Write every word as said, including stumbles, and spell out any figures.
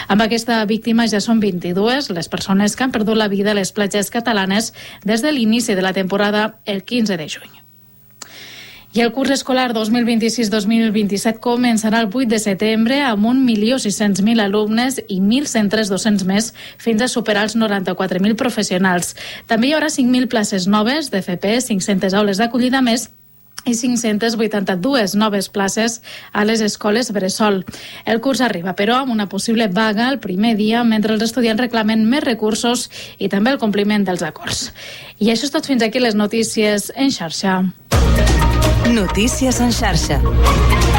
Amb aquesta víctima ja són vint-i-dues les persones que han perdut la vida a les platges catalanes des de l'inici de la temporada el quinze de juny. I el curs escolar dos mil vint-i-sis dos mil vint-i-set començarà el vuit de setembre amb un milió sis-cents mil alumnes i mil centres docents més fins a superar els noranta-quatre mil professionals. També hi haurà cinc mil places noves d'F P, cinc-centes aules d'acollida més i cinc-centes vuitanta-dues noves places a les escoles bressol. El curs arriba, però, amb una possible vaga el primer dia, mentre els estudiants reclamen més recursos i també el compliment dels acords. I això és tot fins aquí les notícies en xarxa. Notícies en xarxa.